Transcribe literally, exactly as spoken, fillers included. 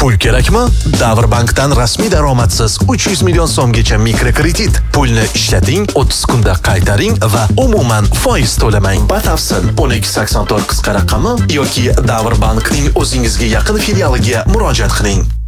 Pul kerakmi? Davrbankdan rasmiy daromadsiz uch yuz million so'mgacha mikrokredit. Pulni ishlating, o'ttiz kunda qaytaring va umuman foiz to'lamang. Batafsil o'n ikki sakson to'rt qisqa raqami yoki Davrbankning o'zingizga yaqin filialiga murojaat qiling.